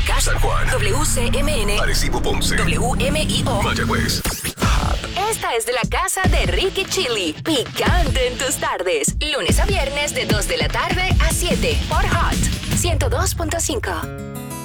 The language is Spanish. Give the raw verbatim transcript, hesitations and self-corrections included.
Mocas, San Juan, W C M N, Arecibo, Ponce, W M I O, Mayagüez. Esta es de la casa de Ricky Chili, picante en tus tardes. Lunes a viernes de dos de la tarde a siete por Hot ciento dos punto cinco.